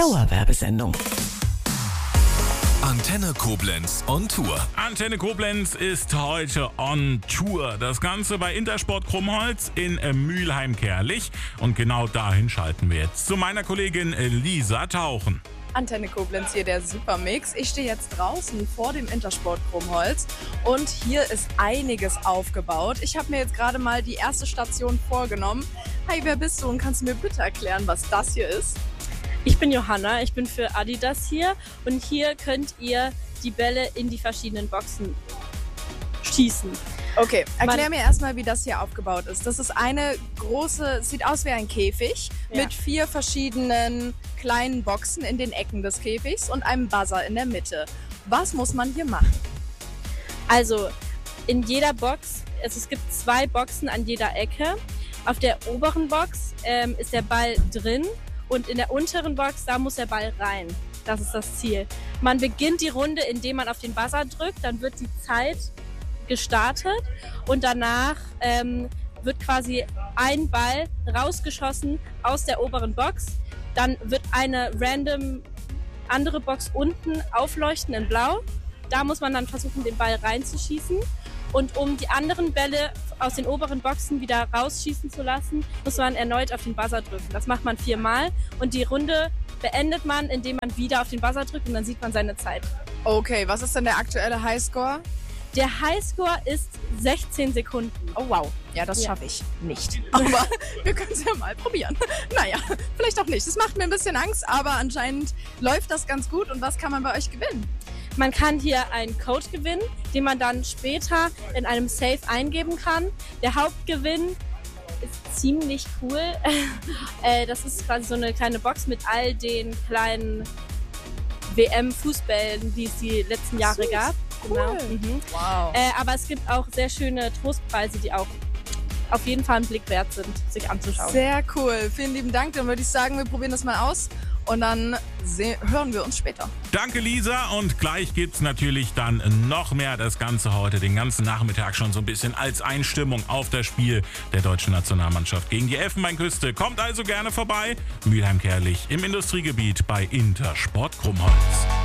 Dauerwerbesendung. Antenne Koblenz on Tour. Antenne Koblenz ist heute on Tour. Das Ganze bei Intersport Krummholz in Mülheim-Kärlich. Und genau dahin schalten wir jetzt zu meiner Kollegin Lisa Tauchen. Antenne Koblenz hier, der Supermix. Ich stehe jetzt draußen vor dem Intersport Krummholz und hier ist einiges aufgebaut. Ich habe mir jetzt gerade mal die erste Station vorgenommen. Hi, wer bist du und kannst du mir bitte erklären, was das hier ist? Ich bin Johanna, ich bin für Adidas hier und hier könnt ihr die Bälle in die verschiedenen Boxen schießen. Okay, erklär mir erstmal, wie das hier aufgebaut ist. Das ist eine große, sieht aus wie ein Käfig mit 4 verschiedenen kleinen Boxen in den Ecken des Käfigs und einem Buzzer in der Mitte. Was muss man hier machen? Also in jeder Box, es gibt 2 Boxen an jeder Ecke. Auf der oberen Box ist der Ball drin. Und in der unteren Box, da muss der Ball rein. Das ist das Ziel. Man beginnt die Runde, indem man auf den Buzzer drückt. Dann wird die Zeit gestartet. Und danach wird quasi ein Ball rausgeschossen aus der oberen Box. Dann wird eine random andere Box unten aufleuchten in Blau. Da muss man dann versuchen, den Ball reinzuschießen. Und um die anderen Bälle aus den oberen Boxen wieder rausschießen zu lassen, muss man erneut auf den Buzzer drücken. Das macht man 4-mal und die Runde beendet man, indem man wieder auf den Buzzer drückt und dann sieht man seine Zeit. Okay, was ist denn der aktuelle Highscore? Der Highscore ist 16 Sekunden. Oh wow, ja, das schaffe ich nicht. Aber wir können es ja mal probieren. Naja, vielleicht auch nicht. Das macht mir ein bisschen Angst, aber anscheinend läuft das ganz gut. Und was kann man bei euch gewinnen? Man kann hier einen Code gewinnen, den man dann später in einem Safe eingeben kann. Der Hauptgewinn ist ziemlich cool. Das ist quasi so eine kleine Box mit all den kleinen WM-Fußbällen, die es die letzten Jahre gab. Cool. Genau. Wow. Aber es gibt auch sehr schöne Trostpreise, die auch auf jeden Fall einen Blick wert sind, sich anzuschauen. Sehr cool. Vielen lieben Dank. Dann würde ich sagen, wir probieren das mal aus und dann hören wir uns später. Danke, Lisa. Und gleich gibt's natürlich dann noch mehr. Das Ganze heute den ganzen Nachmittag schon so ein bisschen als Einstimmung auf das Spiel der deutschen Nationalmannschaft gegen die Elfenbeinküste. Kommt also gerne vorbei. Mülheim-Kärlich im Industriegebiet bei Intersport Krummholz.